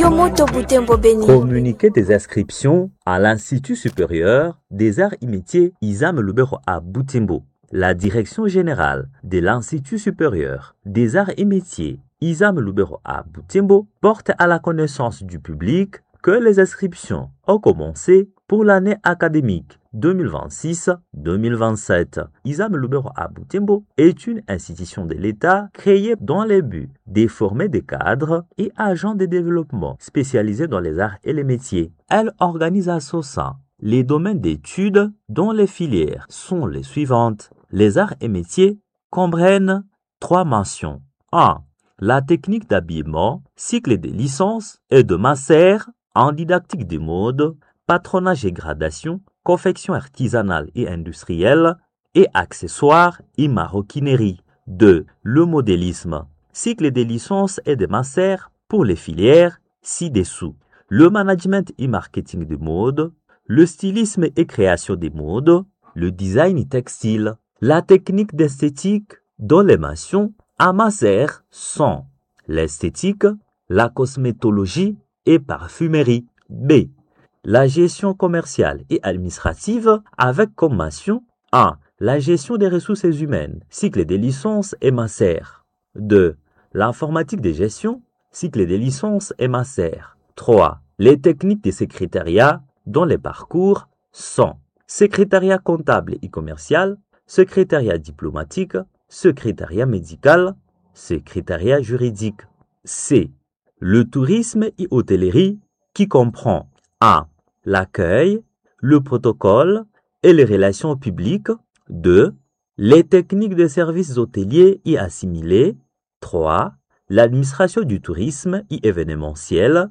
Radio Moto Butembo Beni. Communiqué des inscriptions à l'Institut supérieur des arts et métiers Isam Lubero à Butembo. La direction générale de l'Institut supérieur des arts et métiers Isam Lubero à Butembo porte à la connaissance du public que les inscriptions ont commencé pour l'année académique 2026-2027. Isam Lubero à Butembo est une institution de l'État créée dans le but de former des cadres et agents de développement spécialisés dans les arts et les métiers. Elle organise à son sein les domaines d'études dont les filières sont les suivantes. Les arts et métiers comprennent 3 mentions. 1. La technique d'habillement, cycle de licence et de master en didactique des modes, patronage et gradation, confection artisanale et industrielle et accessoires et maroquinerie. 2. Le modélisme, cycle de licence et de master pour les filières ci-dessous. Le management et marketing de mode, le stylisme et création des modes, le design textile. La technique d'esthétique dont les mentions à master sont l'esthétique, la cosmétologie et parfumerie. B. La gestion commerciale et administrative avec comme mention 1. La gestion des ressources humaines, cycle des licences et master. 2. L'informatique de gestion, cycle des licences et master. 3. Les techniques de secrétariat dont les parcours sont secrétariat comptable et commercial, secrétariat diplomatique, secrétariat médical, secrétariat juridique. C. Le tourisme et hôtellerie qui comprend 1. L'accueil, le protocole et les relations publiques. 2. Les techniques de services hôteliers et assimilés. 3. L'administration du tourisme et événementiel.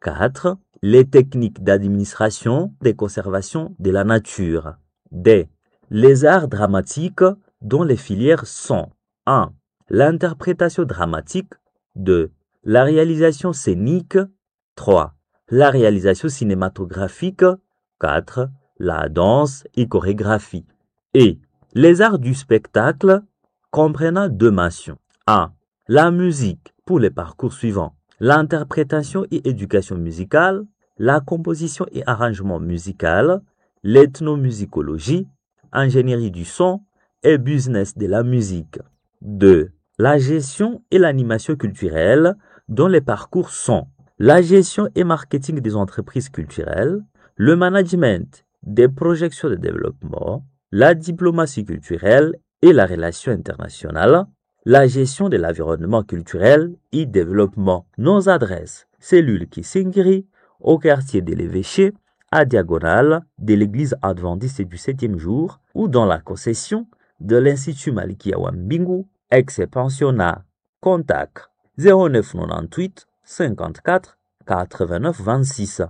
4. Les techniques d'administration des conservations de la nature. D. Les arts dramatiques dont les filières sont 1. L'interprétation dramatique. 2. La réalisation scénique. 3. La réalisation cinématographique. 4. La danse et chorégraphie. Et les arts du spectacle comprenant 2 mentions. 1. La musique pour les parcours suivants. L'interprétation et éducation musicale, la composition et arrangement musical, l'ethnomusicologie, ingénierie du son et business de la musique. 2. La gestion et l'animation culturelle dont les parcours sont la gestion et marketing des entreprises culturelles, le management des projections de développement, la diplomatie culturelle et la relation internationale, la gestion de l'environnement culturel et développement. Nos adresses, cellule Kisingiri, au quartier de l'Évêché, à diagonale de l'église adventiste du 7e jour ou dans la concession de l'Institut Malikia Wambingu, ex-pensionnat. Contact 0998 54 89 26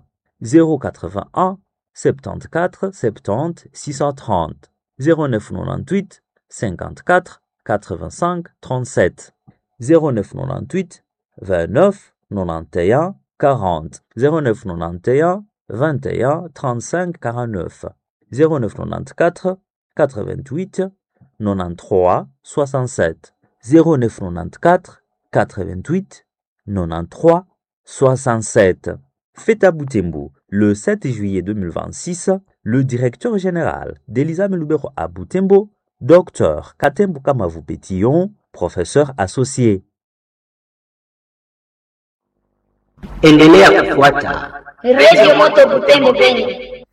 081 74 70 630 0998 54 85 37 0998 29 91 40 0991 21 35 49 0994 88 93 67 0994 88 93 67. Fête à Butembo, le 7 juillet 2026, le directeur général d'Isam Lubero à Butembo, Dr Katembo Kamavu Pétillon, professeur associé. Endelea kufuata Radio Moto Butembo Beni.